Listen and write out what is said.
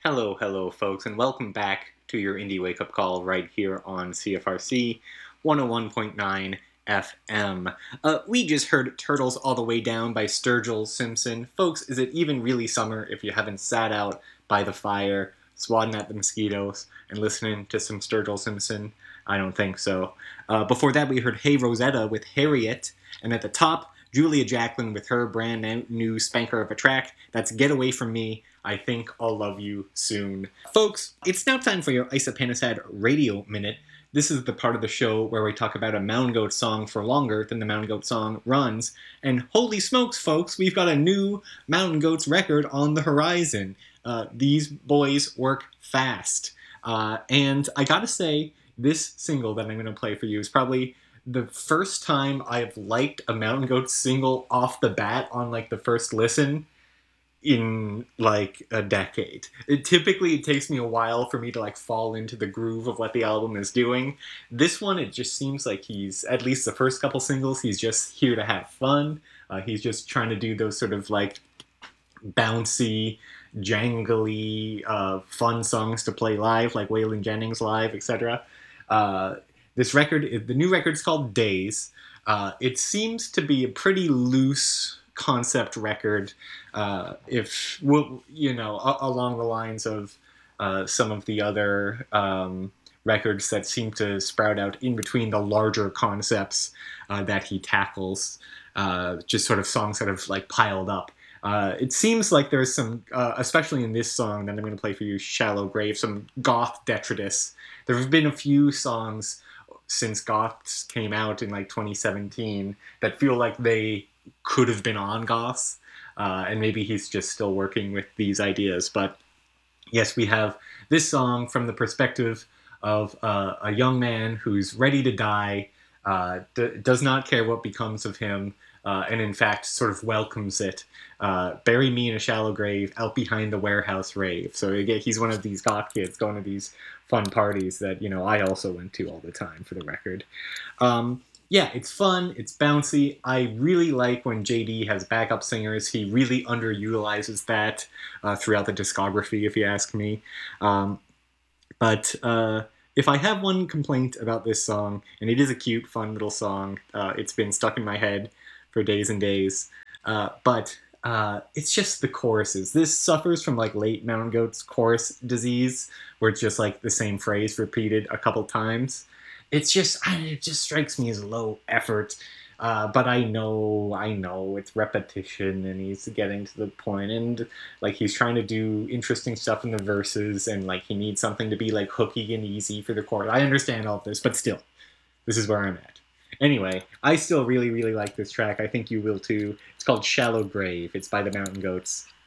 Hello, folks, and welcome back to your Indie Wake Up Call right here on CFRC 101.9 FM. We just heard Turtles All the Way Down by Sturgill Simpson. Folks, is it even really summer if you haven't sat out by the fire, swatting at the mosquitoes, and listening to some Sturgill Simpson? I don't think so. Before that, we heard Hey Rosetta with Harriet, and at the top, Julia Jacklin with her brand new spanker of a track. That's Get Away From Me. I think I'll love you soon. Folks, it's now time for your Isapanisad Radio Minute. This is the part of the show where we talk about a Mountain Goat song for longer than the Mountain Goat song runs. And holy smokes, folks, we've got a new Mountain Goats record on the horizon. These boys work fast. And I gotta say, this single that I'm going to play for you is probably the first time I've liked a Mountain Goat single off the bat on like the first listen in like a decade. It takes me a while for me to like fall into the groove of what the album is doing. This one, it just seems like he's, at least the first couple singles, he's just here to have fun. He's just trying to do those sort of like bouncy, jangly, fun songs to play live, like Waylon Jennings live, etc. This record, the new record is called Days. It seems to be a pretty loose concept record, along the lines of some of the other records that seem to sprout out in between the larger concepts that he tackles, just sort of songs that have like piled up. It seems like there's some, especially in this song that I'm going to play for you, Shallow Grave, some goth detritus. There have been a few songs since Goths came out in like 2017 that feel like they could have been on Goths, and maybe he's just still working with these ideas. But yes, we have this song from the perspective of a young man who's ready to die, does not care what becomes of him, and in fact sort of welcomes it. Bury me in a shallow grave out behind the warehouse rave. So again, he's one of these goth kids going to these fun parties that, I also went to all the time, for the record. Yeah, it's fun, it's bouncy. I really like when JD has backup singers. He really underutilizes that throughout the discography, if you ask me. But if I have one complaint about this song, and it is a cute, fun little song, it's been stuck in my head for days and days, but it's just the choruses. This suffers from like late Mountain Goat's chorus disease, where it's just like the same phrase repeated a couple times. It just strikes me as low effort, but I know it's repetition, and he's getting to the point, and like he's trying to do interesting stuff in the verses, and like he needs something to be like hooky and easy for the chorus. I understand all of this, but still, this is where I'm at. Anyway, I still really, really like this track. I think you will too. It's called Shallow Grave. It's by the Mountain Goats.